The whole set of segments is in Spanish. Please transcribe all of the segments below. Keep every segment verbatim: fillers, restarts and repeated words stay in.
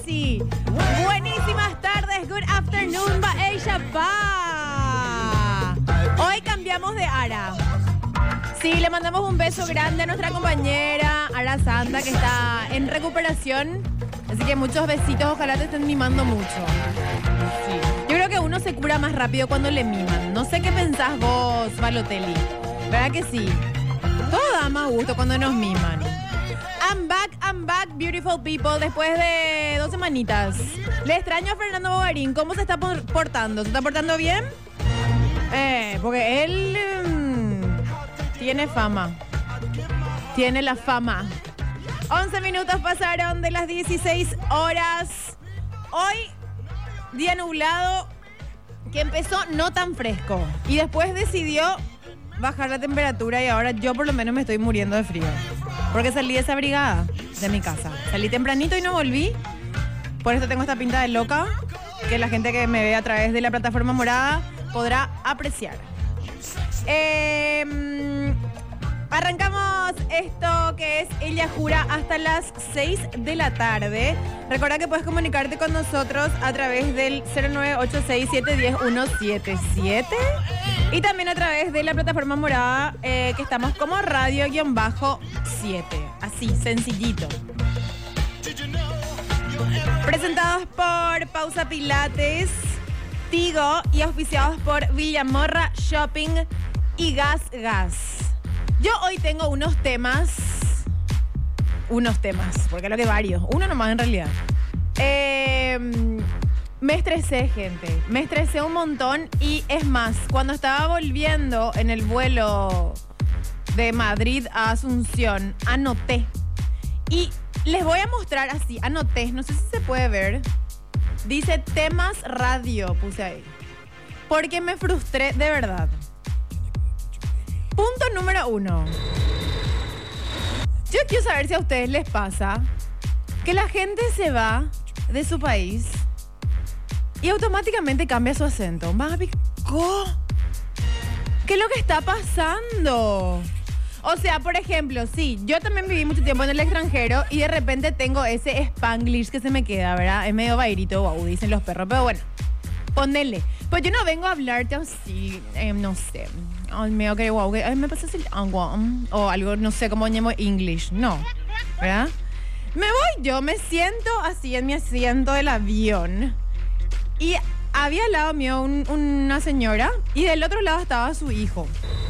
sí. Buenísimas tardes, good afternoon, Baeya Pa. Hoy cambiamos de Ara. Sí, le mandamos un beso grande a nuestra compañera Ara Santa, que está en recuperación. Así que muchos besitos, ojalá te estén mimando mucho. Sí. Yo creo que uno se cura más rápido cuando le miman. No sé qué pensás vos, Balotelli. ¿Verdad que sí? Todo da más gusto cuando nos miman. I'm back, I'm back, beautiful people. Después de dos semanitas. Le extraño a Fernando Bogarín. ¿Cómo se está portando? ¿Se está portando bien? Eh, porque él mmm, tiene fama. Tiene la fama. once minutos pasaron de las dieciséis horas. Hoy, día nublado, que empezó no tan fresco. Y después decidió bajar la temperatura y ahora yo por lo menos me estoy muriendo de frío. Porque salí desabrigada de mi casa. Salí tempranito y no volví. Por eso tengo esta pinta de loca que la gente que me ve a través de la plataforma morada podrá apreciar. Eh, arrancamos esto que es Ella Jura hasta las seis de la tarde. Recuerda que puedes comunicarte con nosotros a través del cero nueve ocho seis siete uno cero uno siete siete y también a través de la plataforma morada eh, que estamos como radio-siete. Así, sencillito. Presentados por Pausa Pilates, Tigo y auspiciados por Villamorra Shopping y Gas Gas. Yo hoy tengo unos temas, unos temas, porque lo que varios, uno nomás en realidad. Eh, me estresé, gente, me estresé un montón y es más, cuando estaba volviendo en el vuelo de Madrid a Asunción, anoté. Y les voy a mostrar así, anoté, no sé si se puede ver. Dice temas radio, puse ahí. Porque me frustré de verdad. Punto número uno. Yo quiero saber si a ustedes les pasa que la gente se va de su país y automáticamente cambia su acento. Mami, ¿qué es lo que está pasando? O sea, por ejemplo, sí, yo también viví mucho tiempo en el extranjero y de repente tengo ese Spanglish que se me queda, ¿verdad? Es medio bairito, wow, dicen los perros, pero bueno, ponele. Pues yo no vengo a hablarte así, eh, no sé, ay, medio que wow, que, ay, me pasas el agua, um, o algo, no sé cómo llamo English, no, ¿verdad? Me voy yo, me siento así en mi asiento del avión y había al lado mío un, una señora y del otro lado estaba su hijo.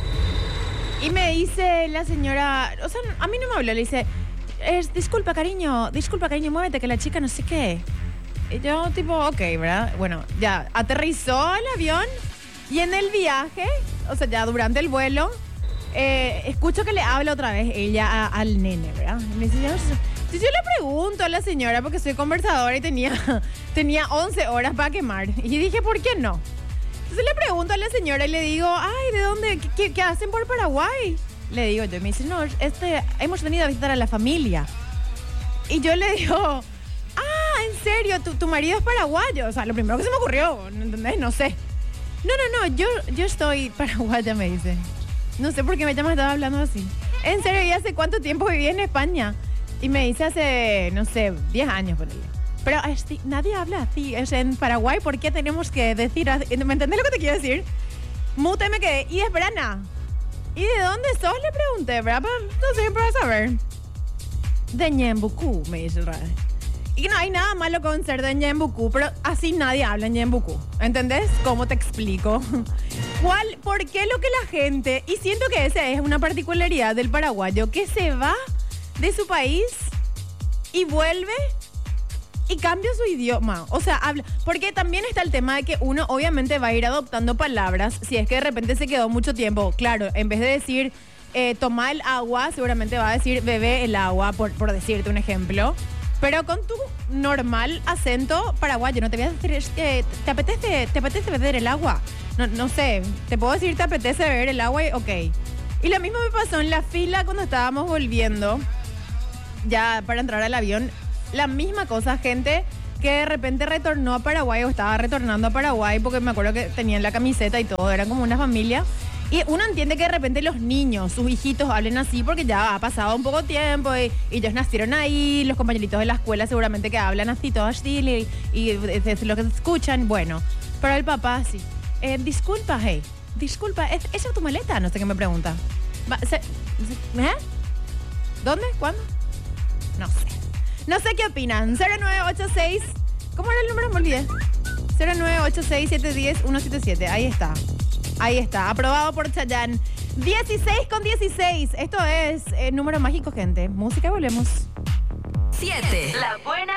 Y me dice la señora, o sea, a mí no me habló, le dice, es, disculpa, cariño, disculpa, cariño, muévete, que la chica no sé qué. Y yo, tipo, ok, ¿verdad? Bueno, ya, aterrizó el avión y en el viaje, o sea, ya durante el vuelo, eh, escucho que le habla otra vez ella a, al nene, ¿verdad? Y me dice, yo, yo le pregunto a la señora, porque soy conversadora y tenía, tenía once horas para quemar. Y dije, ¿por qué no? Entonces le pregunto a la señora y le digo, ay, ¿de dónde? ¿Qué, qué hacen por Paraguay? Le digo yo, y me dice, no, este, hemos venido a visitar a la familia. Y yo le digo, ah, ¿en serio? ¿Tu, tu marido es paraguayo? O sea, lo primero que se me ocurrió, ¿entendés? No sé. No, no, no, yo, yo estoy paraguaya, me dice. No sé por qué me llamas, estaba hablando así. ¿En serio? ¿Y hace cuánto tiempo viví en España? Y me dice hace, no sé, diez años, por ahí. Pero este, nadie habla así, es en Paraguay, ¿por qué tenemos que decir así? ¿Me entendés lo que te quiero decir? Mute me quedé. ¿Y es Brana? ¿Y de dónde sos? Le pregunté, ¿verdad? Pero no sé, para saber. De Ñembucú, me dice el radio. Y no hay nada malo con ser de Ñembucú, pero así nadie habla en Ñembucú. ¿Entendés? ¿Cómo te explico? ¿Cuál? ¿Por qué lo que la gente, y siento que esa es una particularidad del paraguayo, que se va de su país y vuelve y cambia su idioma, o sea, habla, porque también está el tema de que uno obviamente va a ir adoptando palabras, si es que de repente se quedó mucho tiempo, claro, en vez de decir eh, toma el agua, seguramente va a decir bebe el agua, por, por decirte un ejemplo, pero con tu normal acento paraguayo, no te voy a decir, es que te apetece, te apetece beber el agua, no, no sé, te puedo decir te apetece beber el agua, y, ok, y lo mismo me pasó en la fila cuando estábamos volviendo, ya para entrar al avión. La misma cosa, gente que de repente retornó a Paraguay o estaba retornando a Paraguay porque me acuerdo que tenían la camiseta y todo, eran como una familia Y uno entiende que de repente los niños, sus hijitos, hablen así porque ya ha pasado un poco tiempo y, y ellos nacieron ahí, los compañeritos de la escuela seguramente que hablan así, todo así, y, y es, es lo que escuchan, bueno. Pero el papá sí. Eh, disculpa, hey, disculpa, ¿es, ¿esa es tu maleta? No sé qué me pregunta. Va, se, se, ¿eh? ¿Dónde? ¿Cuándo? No sé. No sé qué opinan. cero nueve ocho seis, ¿cómo era el número? Me olvidé. cero nueve ocho seis, siete uno cero, uno siete siete. Ahí está. Ahí está. Aprobado por Chayanne. dieciséis con dieciséis. Esto es eh, número mágico, gente. Música y volvemos. siete. La buena